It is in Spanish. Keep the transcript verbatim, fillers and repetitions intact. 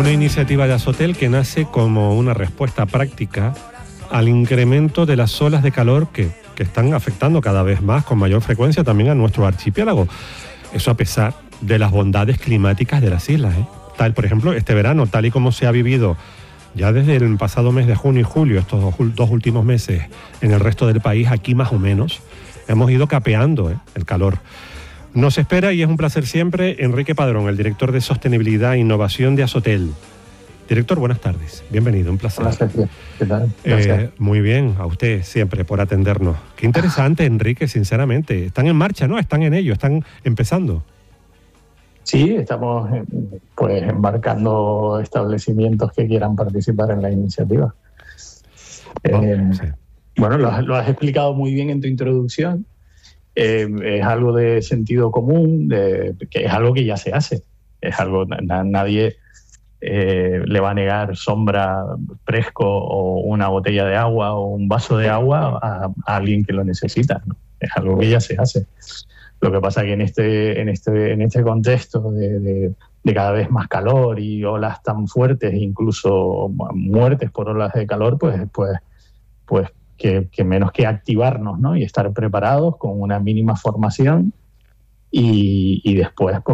Una iniciativa de Azotel que nace como una respuesta práctica al incremento de las olas de calor que, que están afectando cada vez más con mayor frecuencia también a nuestro archipiélago. Eso a pesar de las bondades climáticas de las islas, ¿eh? Tal, por ejemplo, este verano, tal y como se ha vivido ya desde el pasado mes de junio y julio, estos dos, dos últimos meses en el resto del país, aquí más o menos, hemos ido capeando ¿eh? el calor. Nos espera, y es un placer siempre, Enrique Padrón, el director de Sostenibilidad e Innovación de Azotel. Director, buenas tardes. Bienvenido, un placer. Hola, Sergio. ¿Qué tal? Eh, muy bien, a usted siempre por atendernos. Qué interesante, Enrique, sinceramente. Están en marcha, ¿no? Están en ello, están empezando. Sí, estamos pues embarcando establecimientos que quieran participar en la iniciativa. Oh, eh, sí. Bueno, lo, has- lo has explicado muy bien en tu introducción. Eh, es algo de sentido común, de, que es algo que ya se hace. Es algo, na- nadie eh, le va a negar sombra, fresco o una botella de agua o un vaso de agua a, a alguien que lo necesita, ¿no? Es algo que ya se hace. Lo que pasa que en este, en este, en este contexto de, de, de cada vez más calor y olas tan fuertes, incluso muertes por olas de calor, pues, pues, pues que, que menos que activarnos, ¿no? Y estar preparados con una mínima formación y, y después pues,